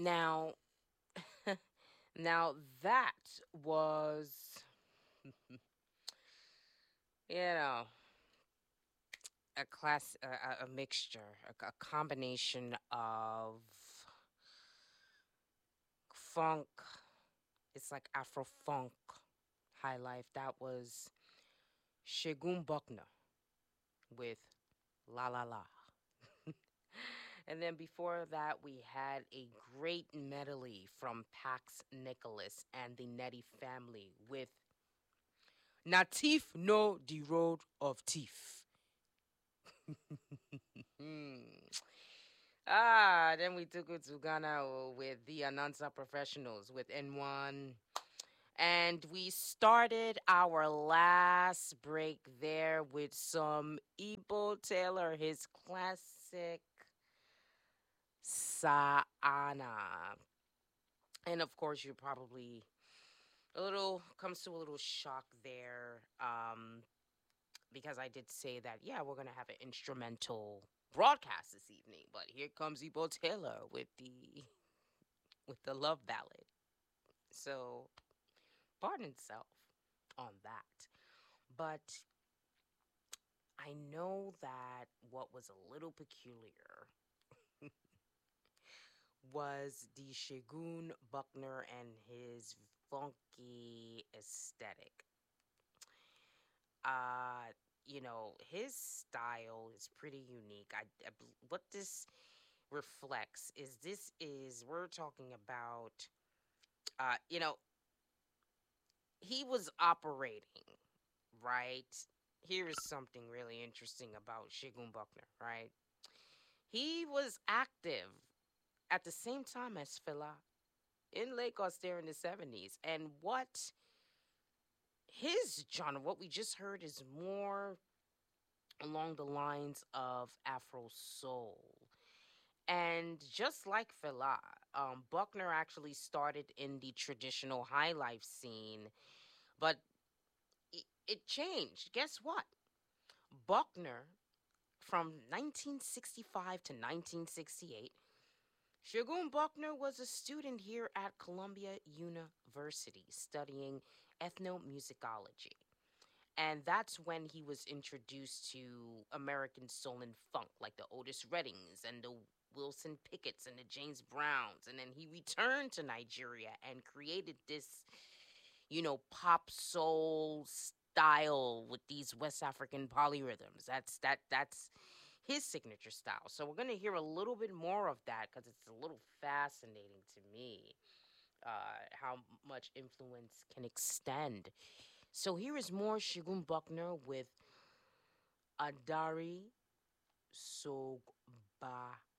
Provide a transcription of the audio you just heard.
Now, now that was, you know, a mixture, a combination of funk. It's like Afro funk, high life. That was Shegun Buckner with La La La. And then before that, we had a great medley from Pax Nicholas and the Nettie family with Natif No the Road of Teeth. Then we took it to Ghana with the Anansa Professionals with N1. And we started our last break there with some Ebo Taylor, his classic Saana. And of course, you're probably comes to a little shock there, because I did say that, yeah, we're going to have an instrumental broadcast this evening. But here comes Ebo Taylor with the love ballad. So, pardon self on that. But I know that what was a little peculiar was the Shagun Buckner and his funky aesthetic. Uh, his style is pretty unique. What this reflects is we're talking about, uh, you know, he was operating, right? Here is something really interesting about Shagun Buckner, right? He was active at the same time as Fela in Lagos there in the 70s. And his genre, what we just heard, is more along the lines of Afro soul. And just like Fela, Buckner actually started in the traditional high life scene, but it changed. Guess what? Buckner, from 1965 to 1968, Shagun Buckner was a student here at Columbia University studying ethnomusicology. And that's when he was introduced to American soul and funk, like the Otis Reddings and the Wilson Pickett's and the James Browns. And then he returned to Nigeria and created this, pop soul style with these West African polyrhythms. That's his signature style. So we're gonna hear a little bit more of that because it's a little fascinating to me, how much influence can extend. So here is more Shagun Buckner with Adari Sogbate.